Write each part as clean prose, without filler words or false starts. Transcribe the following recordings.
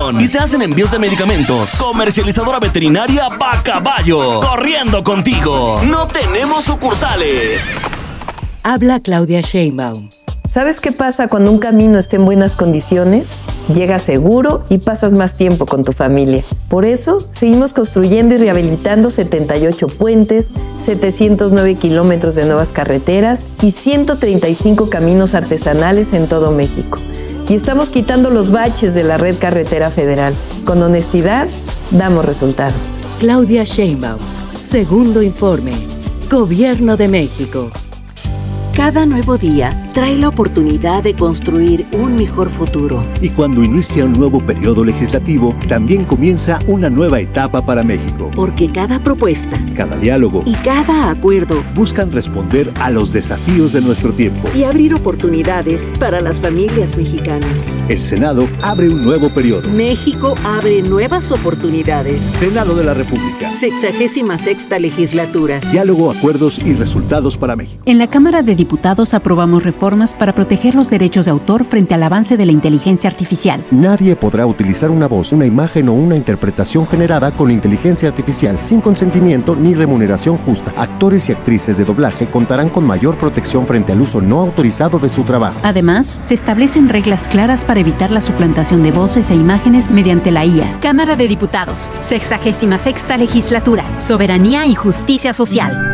distribución y se hacen envíos de medicamentos. Comercializadora veterinaria Bacaballo. Corriendo contigo. No tenemos sucursales. Habla Claudia Sheinbaum. ¿Sabes qué pasa cuando un camino está en buenas condiciones? Llegas seguro y pasas más tiempo con tu familia. Por eso, seguimos construyendo y rehabilitando 78 puentes, 709 kilómetros de nuevas carreteras y 135 caminos artesanales en todo México. Y estamos quitando los baches de la red carretera federal. Con honestidad, damos resultados. Claudia Sheinbaum. Segundo informe. Gobierno de México. Cada nuevo día trae la oportunidad de construir un mejor futuro. Y cuando inicia un nuevo periodo legislativo, también comienza una nueva etapa para México. Porque cada propuesta, cada diálogo y cada acuerdo buscan responder a los desafíos de nuestro tiempo y abrir oportunidades para las familias mexicanas. El Senado abre un nuevo periodo. México abre nuevas oportunidades. Senado de la República. 66ª legislatura. Diálogo, acuerdos y resultados para México. En la Cámara de Diputados aprobamos reformas para proteger los derechos de autor frente al avance de la inteligencia artificial. Nadie podrá utilizar una voz, una imagen o una interpretación generada con inteligencia artificial sin consentimiento ni remuneración justa. Actores y actrices de doblaje contarán con mayor protección frente al uso no autorizado de su trabajo. Además, se establecen reglas claras para evitar la suplantación de voces e imágenes mediante la IA. Cámara de Diputados, 66ª legislatura, soberanía y justicia social.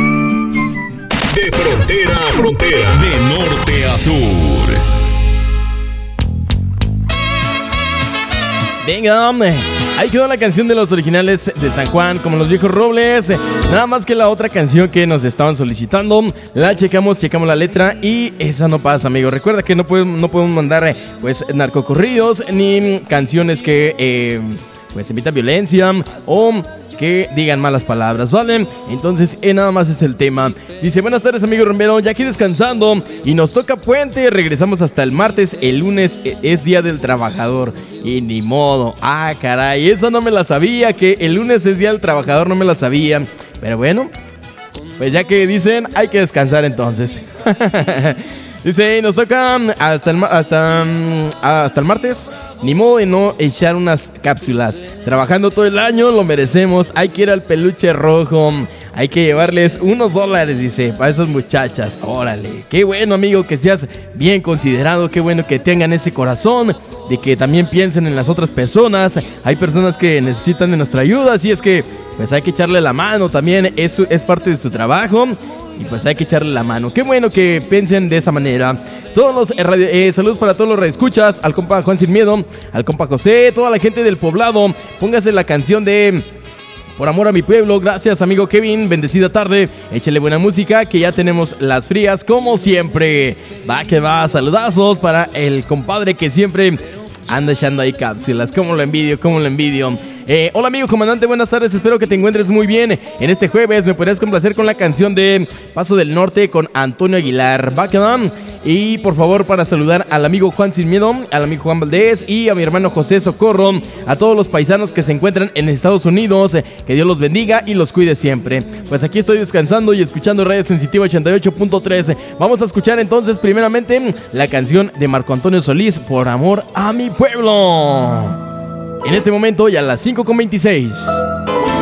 De frontera a frontera, de norte a sur. Venga, hombre. Ahí quedó la canción de los originales de San Juan, como los viejos robles. Nada más que la otra canción que nos estaban solicitando. La checamos la letra y esa no pasa, amigo. Recuerda que no podemos mandar pues narcocorridos ni canciones que pues invitan violencia o que digan malas palabras, ¿vale? Entonces, nada más es el tema. Dice, buenas tardes, amigo rumbero, ya aquí descansando y nos toca puente, regresamos hasta el martes, el lunes es Día del Trabajador y ni modo. Ah, caray, eso no me la sabía, que el lunes es Día del Trabajador, no me la sabía. Pero bueno, pues ya que dicen, hay que descansar entonces. Dice, nos toca hasta el martes. Ni modo de no echar unas cápsulas. Trabajando todo el año, lo merecemos. Hay que ir al peluche rojo. Hay que llevarles unos $1, dice, para esas muchachas. Órale, qué bueno, amigo, que seas bien considerado. Qué bueno que tengan ese corazón de que también piensen en las otras personas. Hay personas que necesitan de nuestra ayuda, así es que pues hay que echarle la mano también. Eso es parte de su trabajo y pues hay que echarle la mano. Qué bueno que piensen de esa manera. Todos los saludos para todos los radioescuchas, al compa Juan Sin Miedo, al compa José, toda la gente del poblado. Póngase la canción de Por Amor a Mi Pueblo. Gracias, amigo Kevin, bendecida tarde. Échale buena música, que ya tenemos las frías como siempre. Va que va, saludazos para el compadre que siempre anda echando ahí cápsulas. Cómo lo envidio, cómo lo envidio. Hola, amigo comandante, buenas tardes, espero que te encuentres muy bien. En este jueves me podrías complacer con la canción de Paso del Norte con Antonio Aguilar. Va que va. Y por favor, para saludar al amigo Juan Sin Miedo, al amigo Juan Valdés y a mi hermano José Socorro, a todos los paisanos que se encuentran en Estados Unidos, que Dios los bendiga y los cuide siempre. Pues aquí estoy descansando y escuchando Radio Sensitiva 88.3. Vamos a escuchar entonces primeramente la canción de Marco Antonio Solís, Por Amor a Mi Pueblo. En este momento ya a las 5:26.